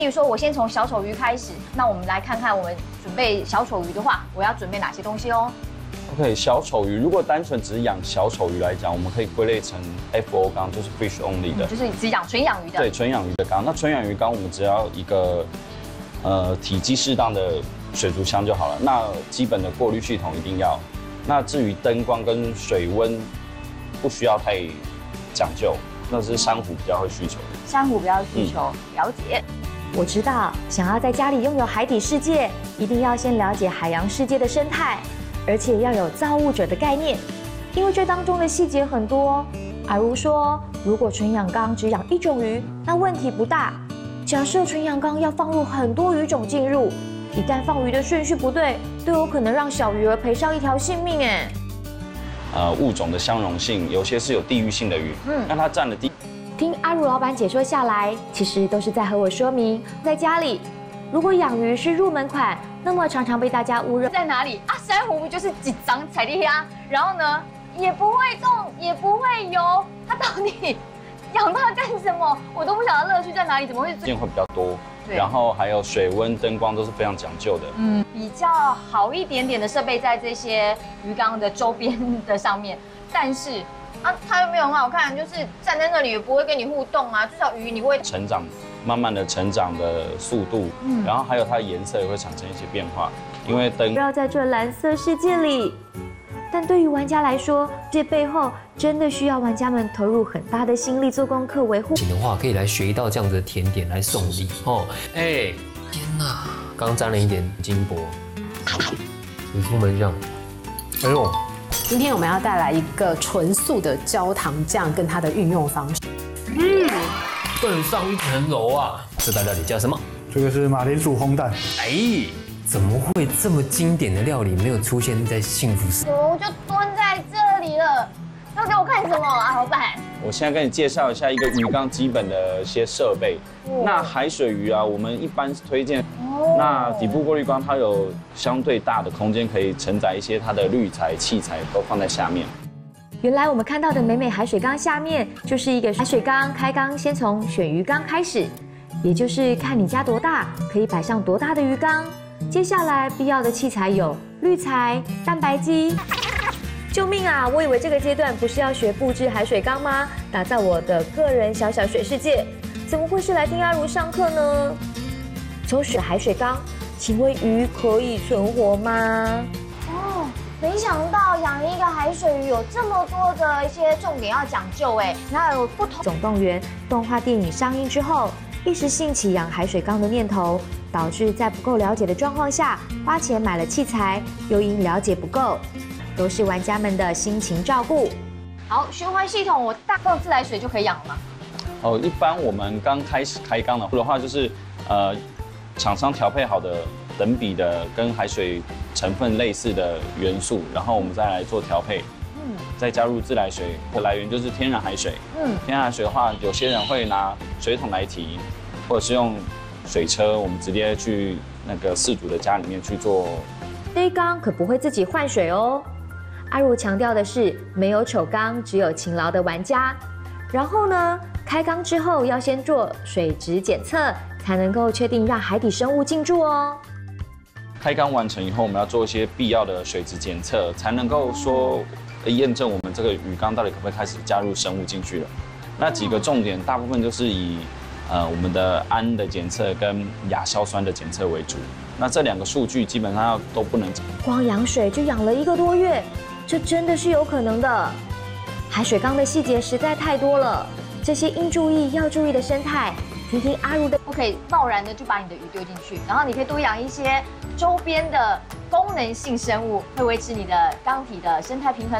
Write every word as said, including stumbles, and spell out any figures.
比如说，我先从小丑鱼开始，那我们来看看我们准备小丑鱼的话，我要准备哪些东西哦。 OK， 小丑鱼如果单纯只养小丑鱼来讲，我们可以归类成 F O 缸，就是 fish only 的， 嗯、就是只养纯养鱼的。 对，纯养鱼的缸。那纯养鱼缸我们只要一个呃体积适当的水族箱就好了。那基本的过滤系统一定要。那至于灯光跟水温，不需要太讲究，那是珊瑚比较会需求的。 珊瑚比较需求，嗯、了解。 我知道，想要在家里拥有海底世界，一定要先了解海洋世界的生态。而且要有造物者的概念，因为这当中的细节很多。阿如说，如果纯养缸只养一种鱼，那问题不大。假设纯养缸要放入很多鱼种进入，一旦放鱼的顺序不对，都有可能让小鱼儿赔上一条性命哎。 呃，物种的相容性，有些是有地域性的鱼，嗯，那它占了地。 听阿如老板解说下来，其实都是在和我说明，在家里如果养鱼是入门款。那么常常被大家误认在哪里啊？珊瑚不就是几张彩地呀？然后呢，也不会动，也不会游，它到底养它干什么？我都不晓得乐趣在哪里，怎么会？ 件会比较多，然后还有水温、灯光都是非常讲究的。 嗯，比较好一点点的设备在这些鱼缸的周边的上面，但是啊，它又没有很好看，就是站在那里也不会跟你互动啊，至少鱼你会成长。慢慢的成长的速度，嗯，然后还有它的颜色也会产生一些变化，因为灯绕在这蓝色世界里。但对于玩家来说，这背后真的需要玩家们投入很大的心力做功课维护。 的话，可以来学一道这样子的甜点来送礼哦。哎，天哪，刚沾了一点金箔，你出门这样，哎呦。 今天我们要带来一个纯素的焦糖酱跟它的运用方式。 嗯。更上一层楼啊！这道料理叫什么？ 这个是马铃薯烘蛋。 哎，怎么会这么经典的料理没有出现在幸福时？ 我就蹲在这里了，要给我看什么啊，老板？ 我现在跟你介绍一下一个鱼缸基本的一些设备。哦、那海水鱼啊，我们一般推荐。哦、那底部过滤缸它有相对大的空间，可以承载一些它的滤材、器材都放在下面。 原来我们看到的美美海水缸下面就是一个海水缸，开缸先从选鱼缸开始，也就是看你家多大，可以摆上多大的鱼缸。接下来必要的器材有滤材、蛋白机。救命啊！我以为这个阶段不是要学布置海水缸吗？打造我的个人小小水世界，怎么会是来听阿如上课呢？从选海水缸，请问鱼可以存活吗？ 哦。没想到养一个海水鱼有这么多的一些重点要讲究哎，那有不同。 总动员动画电影上映之后，一时兴起养海水缸的念头，导致在不够了解的状况下花钱买了器材，又因了解不够，都是玩家们的辛勤照顾。 好，循环系统我大放自来水就可以养了吗？ 哦，一般我们刚开始开缸的话，就是呃厂商调配好的等比的跟海水成分类似的元素，然后我们再来做调配，嗯，再加入自来水的来源就是天然海水，嗯，天然海水的话，有些人会拿水桶来提，或者是用水车，我们直接去那个饲主的家里面去做。 这一缸可不会自己换水哦。阿如强调的是，没有丑缸，只有勤劳的玩家。然后呢，开缸之后要先做水质检测，才能够确定让海底生物进驻哦。 开缸完成以后，我们要做一些必要的水质检测，才能够说验证我们这个鱼缸到底可不可以开始加入生物进去了。那几个重点，大部分就是以呃我们的氨的检测跟亚硝酸的检测为主。那这两个数据基本上都不能。 光养水就养了一个多月，这真的是有可能的。海水缸的细节实在太多了，这些应注意要注意的生态。听听阿如的， 不可以贸然的就把你的鱼丢进去，然后你可以多养一些周边的功能性生物，会维持你的缸体的生态平衡。